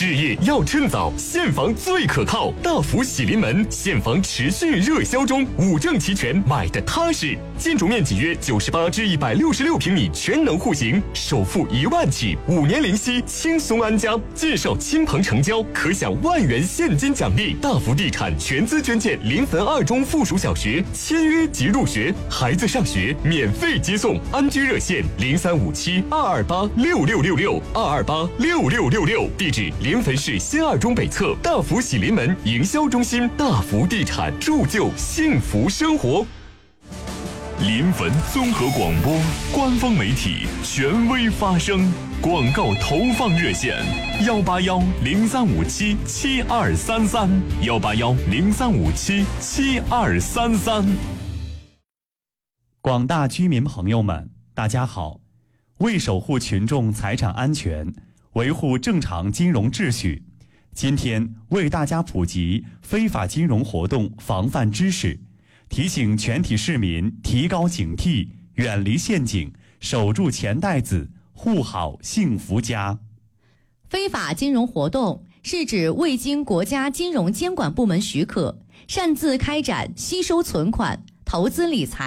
置业要趁早，现房最可靠。大福喜临门，现房持续热销中，5证齐全，买的踏实。建筑面积约98至166平米，全能户型，首付1万起，5年零息，轻松安家。介绍亲朋成交，可享1万元现金奖励。大福地产全资捐建临汾2中附属小学，签约即入学，孩子上学免费接送。安居热线0357-228-6666，228-6666。地址：临汾市新2中北侧大福喜临门营销中心。大福地产，铸就幸福生活。 临汾综合广播官方媒体，权威发声。广告投放热线：181-0357-7233，181-0357-7233。 广大居民朋友们，大家好！为守护群众财产安全，维护正常金融秩序，今天为大家普及非法金融活动防范知识，提醒全体市民提高警惕，远离陷阱，守住钱袋子，护好幸福家。 非法金融活动是指未经国家金融监管部门许可，擅自开展吸收存款、投资理财